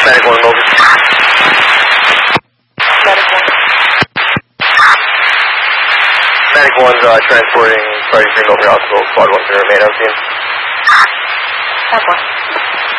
Medic 1, over. Medic 1's transporting Party 3 Military Hospital, Squad 1 to remain on scene. That one.